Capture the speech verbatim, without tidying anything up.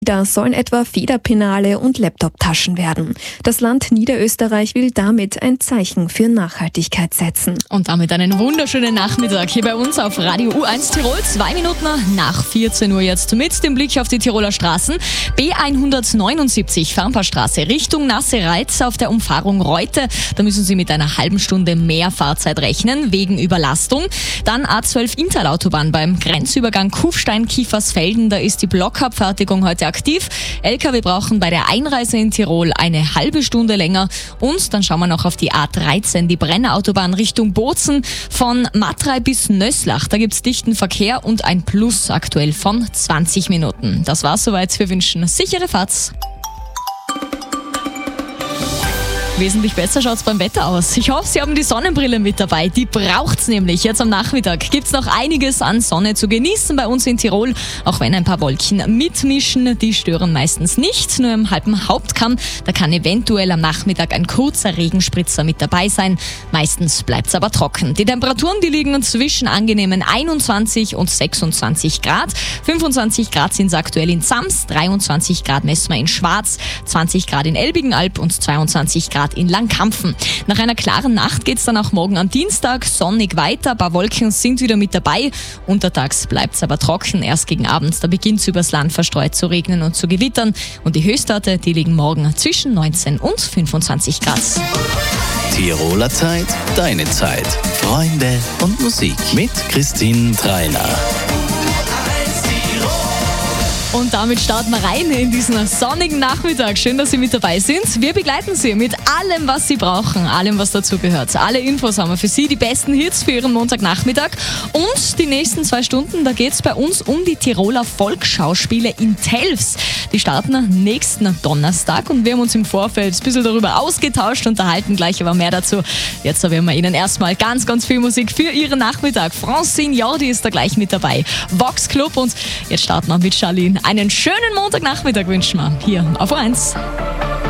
Da sollen etwa Federpenale und Laptoptaschen werden. Das Land Niederösterreich will damit ein Zeichen für Nachhaltigkeit setzen. Und damit einen wunderschönen Nachmittag hier bei uns auf Radio U eins Tirol. Zwei Minuten nach vierzehn Uhr jetzt mit dem Blick auf die Tiroler Straßen. B hundertneunundsiebzig Farnpaarstraße Richtung Nassereitz auf der Umfahrung Reute. Da müssen Sie mit einer halben Stunde mehr Fahrzeit rechnen wegen Überlastung. Dann A zwölf Intalautobahn beim Grenzübergang Kufstein-Kiefersfelden. Da ist die Blockabfertigung heute aktiv. L K W brauchen bei der Einreise in Tirol eine halbe Stunde länger. Und dann schauen wir noch auf die A dreizehn, die Brennerautobahn Richtung Bozen von Matrei bis Nöslach. Da gibt's dichten Verkehr und ein Plus aktuell von zwanzig Minuten. Das war's soweit. Wir wünschen sichere Fahrt. Wesentlich besser schaut's beim Wetter aus. Ich hoffe, Sie haben die Sonnenbrille mit dabei. Die braucht's nämlich. Jetzt am Nachmittag gibt's noch einiges an Sonne zu genießen bei uns in Tirol. Auch wenn ein paar Wolken mitmischen, die stören meistens nicht. Nur im halben Hauptkamm, da kann eventuell am Nachmittag ein kurzer Regenspritzer mit dabei sein. Meistens bleibt's aber trocken. Die Temperaturen, die liegen zwischen angenehmen einundzwanzig und sechsundzwanzig Grad. fünfundzwanzig Grad sind's aktuell in Zams, dreiundzwanzig Grad messen wir in Schwarz, zwanzig Grad in Elbigenalb und zweiundzwanzig Grad in Langkampfen. Nach einer klaren Nacht geht's dann auch morgen am Dienstag sonnig weiter. Ein paar Wolken sind wieder mit dabei. Untertags bleibt's aber trocken. Erst gegen Abend, da beginnt's übers Land verstreut zu regnen und zu gewittern. Und die Höchstwerte, die liegen morgen zwischen neunzehn und fünfundzwanzig Grad. Tiroler Zeit, deine Zeit. Freunde und Musik mit Christine Treiner. Und damit starten wir rein in diesen sonnigen Nachmittag. Schön, dass Sie mit dabei sind. Wir begleiten Sie mit allem, was Sie brauchen, allem, was dazugehört. Alle Infos haben wir für Sie, die besten Hits für Ihren Montagnachmittag. Und die nächsten zwei Stunden, da geht es bei uns um die Tiroler Volksschauspiele in Telfs. Die starten nächsten Donnerstag und wir haben uns im Vorfeld ein bisschen darüber ausgetauscht, unterhalten gleich aber mehr dazu. Jetzt servieren wir Ihnen erstmal ganz, ganz viel Musik für Ihren Nachmittag. Francine Jordi ist da gleich mit dabei. Vox Club und jetzt starten wir mit Charlene. Einen schönen Montagnachmittag wünschen wir hier auf U eins.